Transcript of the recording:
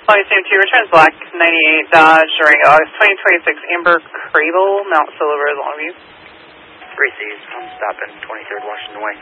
Flight Team 2, returns black, 98 Dodge, Durango, August 2026, Amber Crable, Mount Silver, Longview. Received. I'm stopping 23rd Washington Way.